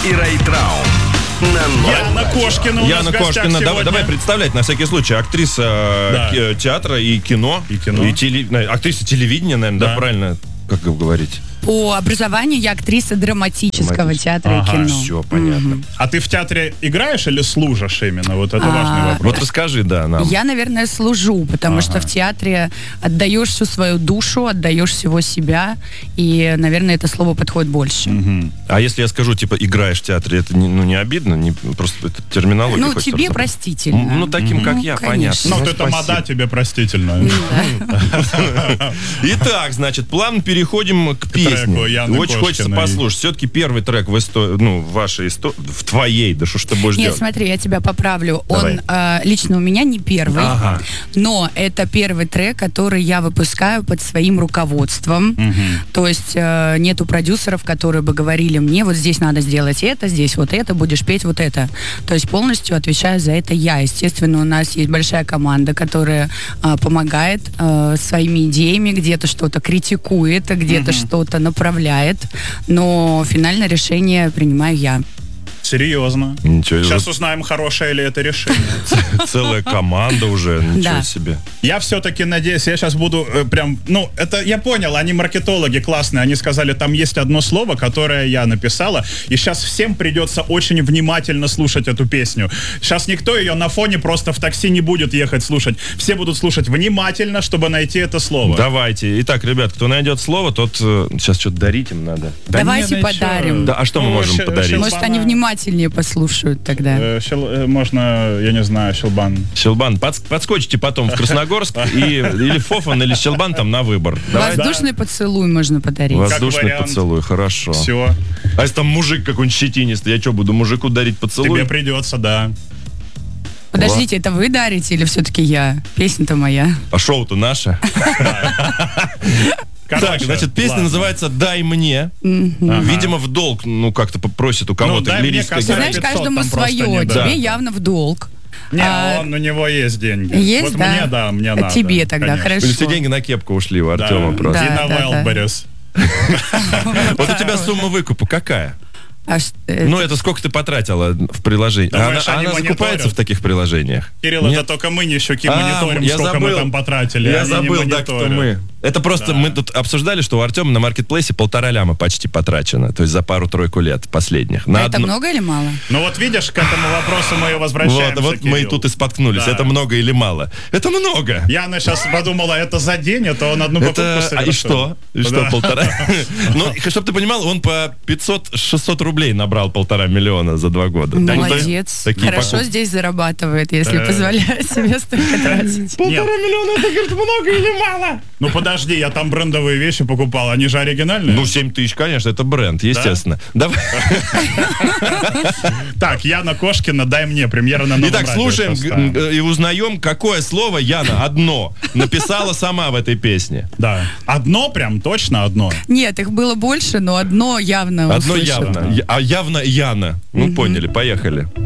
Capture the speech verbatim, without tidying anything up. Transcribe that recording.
и Райтрау. Яна Кошкина у Яна нас в гостях Кошкина, сегодня. давай, давай представлять на всякий случай. Актриса Да. ки- театра и кино. И кино. И теле- на- актриса телевидения, наверное, да, Да. правильно, как говорить? По образованию я актриса драматического Драматического. театра Ага, и кино. Все понятно. А ты в театре играешь или служишь именно? Вот это А, важный вопрос. Вот расскажи, да, нам. Я, наверное, служу, потому Ага. что в театре отдаешь всю свою душу, отдаешь всего себя, и, наверное, это слово подходит больше. Мгм. А если я скажу, типа, играешь в театре, это не, ну, не обидно? Не, просто это терминология. Ну, хочется тебе разобрать. простительно. М, Ну, таким, как Ну, я, конечно. понятно. Ну, Ну, вот это спасибо. мода тебе простительно. Итак, значит, плавно переходим к песне. треку Яны Очень хочется Кошкиной. послушать. Все-таки первый трек в истории, ну, в вашей истории, в твоей, да что ж ты будешь Нет, делать? смотри, я тебя поправлю. Давай. Он э, лично у меня не первый, Ага. но это первый трек, который я выпускаю под своим руководством. То есть э, нету продюсеров, которые бы говорили мне, вот здесь надо сделать это, здесь вот это, будешь петь вот это. То есть полностью отвечаю за это я. Естественно, у нас есть большая команда, которая э, помогает э, своими идеями, где-то что-то критикует, где-то что-то направляет, но финальное решение принимаю я. Серьезно. Ничего, Сейчас вот узнаем, хорошее ли это решение. целая команда уже, ничего Да. себе. Я все-таки надеюсь, я сейчас буду э, прям, ну, это я понял, они маркетологи классные, они сказали, там есть одно слово, которое я написала, и сейчас всем придется очень внимательно слушать эту песню. Сейчас никто ее на фоне просто в такси не будет ехать слушать. Все будут слушать внимательно, чтобы найти это слово. Давайте. Итак, ребят, кто найдет слово, тот... э, Сейчас что-то дарить им надо. Да Давайте не, ну подарим. чё? Да, а что мы Ну, можем ща- подарить? щас- Может, они внимательнее послушают тогда. Э, щел- э, можно, я не знаю, щелбан. Щелбан, подс- подскочите потом в Красногорск и, или Фофан, или Щелбан там на выбор. Давай. Воздушный поцелуй можно подарить. Воздушный вариант. поцелуй, хорошо. Все. А если там мужик какой-нибудь щетинистый, я что, буду мужику дарить поцелуй? Тебе придется, да. Подождите, это вы дарите или все-таки я? Песня-то моя. А шоу-то наше. Короче, Так, значит, песня ладно. называется «Дай мне». Ага. Видимо, в долг, ну, как-то попросит у кого-то дай мне лирическое косарь. Ты знаешь, пятьсот каждому там просто свое. не, да. Тебе Да. явно в долг. Не, А, он, у него есть деньги. Есть, вот да? мне, да, мне надо. Тебе тогда, конечно. хорошо. Или все деньги на кепку ушли у Да. Артема просто. Да, Дина да, да. Вайлдберрис. Вот у тебя сумма выкупа какая? А ш- э, Ну, это сколько ты потратила в приложении? Думаешь, она они она мониторят? закупается в таких приложениях? Кирилл, Нет? это только мы не щеки А, мониторим, я сколько забыл. мы там потратили. Я они не забыл, да, кто мониторят. мы. Это просто Да. мы тут обсуждали, что у Артема на маркетплейсе полтора ляма почти потрачено. То есть за пару-тройку лет последних. На а это одно- много или мало? Ну вот видишь, к этому вопросу мы и возвращаемся, Вот, вот мы и Кирилл. тут и споткнулись. Да. Это много или мало? Это много. Яна сейчас подумала, это за день, это он одну покупку Это, а и совершил. что? И что, Да. полтора? Ну, чтобы ты понимал, он по пятьсот-шестьсот рублей набрал полтора миллиона за два года. Да, ну, Молодец. такие Хорошо покупки. здесь зарабатывает, если Э. позволяет себе столько тратить. Нет. миллиона, это, говорит, много или мало? Ну подожди, я там брендовые вещи покупал, они же оригинальные. Ну, семь тысяч, конечно, это бренд, естественно. Давай. Так, Яна Кошкина, дай мне, премьера на новом Итак, радио слушаем сейчас г- ставим. г- и узнаем, какое слово Яна, одно, написала сама в этой песне. Да. Одно прям, точно одно. Нет, их было больше, но одно явно Одно услышала. явно. Я- А явно Яна. Ну, поняли, поехали.